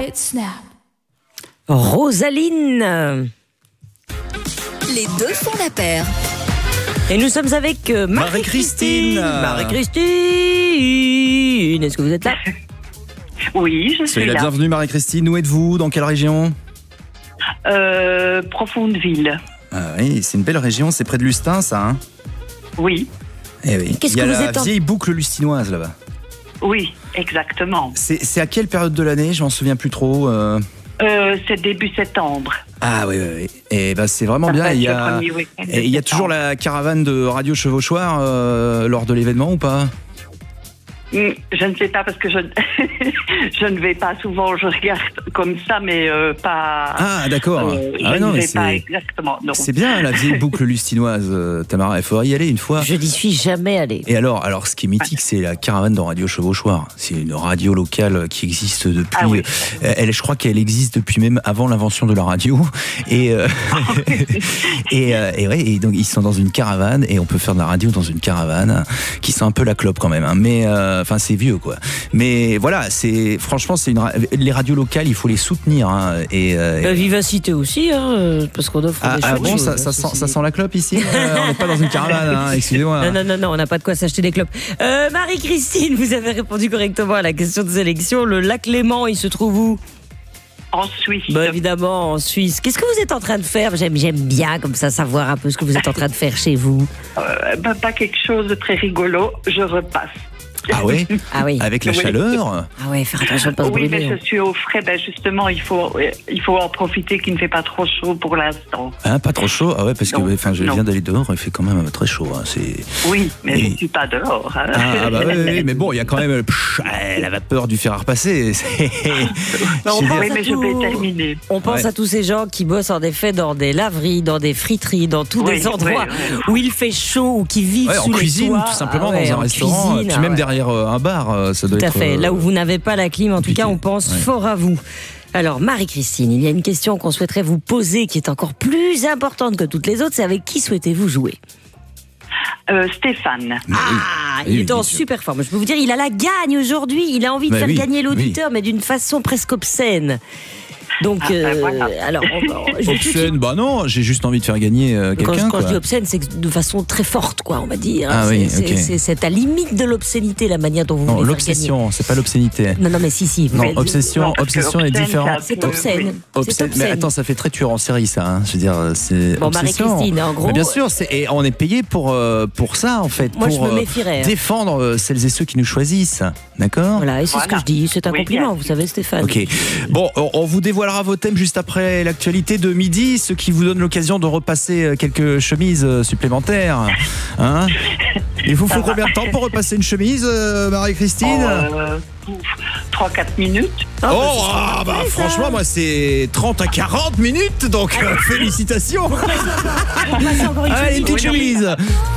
it snap. Rosaline. Les deux font la paire. Et nous sommes avec Marie-Christine. Marie-Christine. Est-ce que vous êtes là? Oui, je suis Soyez la là. bienvenue Marie-Christine. Où êtes-vous? Dans quelle région? Profondeville. Ah oui, c'est une belle région, c'est près de Lustin ça, hein? Oui, Eh oui. Qu'est-ce Il y a que vous la êtes en- vieille boucle lustinoise là-bas. oui, exactement. C'est à quelle période de l'année? Je m'en souviens plus trop. C'est début septembre. Ah oui, oui, oui. Et ben c'est vraiment Ça bien. va être Il y le a, premier week-end de et il y a toujours septembre. la caravane de Radio Chevauchoir lors de l'événement ou pas? Je ne sais pas parce que je ne vais pas souvent, je regarde comme ça, mais pas. Ah d'accord. je Ah non, ne mais vais pas c'est exactement. Non. c'est bien la vieille boucle lustinoise, Tamara. Il faudrait y aller une fois. Je n'y suis jamais allée. Et alors, ce qui est mythique, c'est la caravane de Radio Chevauchoir. C'est une radio locale qui existe depuis. Ah oui. Je crois qu'elle existe depuis même avant l'invention de la radio. Et et donc ils sont dans une caravane et on peut faire de la radio dans une caravane qui sent un peu la clope quand même. Hein. Mais enfin, c'est vieux quoi. Mais voilà, franchement, les radios locales, il faut les soutenir. Hein. La vivacité aussi, hein, parce qu'on offre des Ah chouettes bon, choses, ça ceci. sent la clope ici. On n'est pas dans une caravane. Hein, excusez-moi. Non, on n'a pas de quoi s'acheter des clopes. Marie-Christine, vous avez répondu correctement à la question de sélection. Le lac Léman, il se trouve où? En Suisse. Bah évidemment, en Suisse. Qu'est-ce que vous êtes en train de faire? J'aime bien comme ça savoir un peu ce que vous êtes en train de faire chez vous. Pas quelque chose de très rigolo. Je repasse. Ah oui. Ah oui. Avec la Oui. chaleur. Ah ouais, faire attention de pas se Oui, brûler. mais je suis au frais. Ben justement, il faut en profiter qu'il ne fait pas trop chaud pour l'instant. Hein, pas trop chaud. Ah ouais, parce que Non, enfin, je non. viens d'aller dehors, il fait quand même très chaud. Hein, Oui, mais Et- je ne suis pas dehors. Hein. Ah bah oui, mais bon, il y a quand même la vapeur du fer à repasser. Non, Je veux dire- Oui, mais je vais terminer. On pense Ouais. à tous ces gens qui bossent en effet dans des laveries, dans des friteries, dans tous Oui, des endroits oui. où il fait chaud ou qui vivent Ouais, sous en les cuisine, toits. tout simplement, Ah ouais, dans un en restaurant, cuisine, puis même ouais. derrière un bar, ça doit Tout à être. fait. Là où vous n'avez pas la clim, en tout compliqué. cas, on pense Ouais. fort à vous. Alors, Marie-Christine, il y a une question qu'on souhaiterait vous poser qui est encore plus importante que toutes les autres. C'est avec qui souhaitez-vous jouer? Stéphane. Ah, il oui, est en bien sûr. super forme. Je peux vous dire, il a la gagne aujourd'hui. Il a envie de Bah faire oui, gagner l'auditeur, mais d'une façon presque obscène. Donc, voilà. alors, je vais tout de suite- Obscène, bah non, j'ai juste envie de faire gagner quelqu'un. Quand je quoi. dis obscène, c'est de façon très forte, quoi, on va dire. Ah oui, ok. C'est à limite de l'obscénité, la manière dont vous Non, voulez faire l'obsession, c'est pas l'obscénité. gagner. Non, mais si. vous Non, faites- obsession, Non, parce que obsession est obscène, différent. c'est C'est obscène. Oui. C'est Obscène. Mais obscène. attends, ça fait très tueur en série, ça. Hein. Je veux dire, c'est. Bon, obsession. Marie-Christine, en gros. Mais bien sûr, et on est payé pour ça, en fait. Moi, je pour me méfierais, hein. défendre celles et ceux qui nous choisissent. D'accord? Voilà, et c'est ce que Voilà. je dis. C'est un Oui, compliment, bien vous sûr. savez, Stéphane. Ok. Bon, on vous dévoilera vos thèmes juste après l'actualité de midi, ce qui vous donne l'occasion de repasser quelques chemises supplémentaires. Hein? Il vous faut combien de temps pour repasser une chemise, Marie-Christine? 3-4 minutes. Oh, bah franchement, moi c'est 30 à 40 minutes, donc félicitations. Passez encore une Allez, une petite Oui, non, mais- chemise.